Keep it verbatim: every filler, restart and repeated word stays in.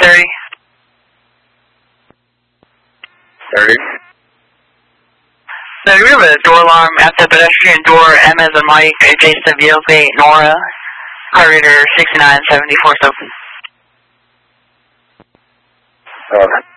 thirty. thirty. So we have a door alarm at the pedestrian door, M as in Mike, adjacent to V L P eight Nora, carburetor sixty-nine seventy-four open. Okay.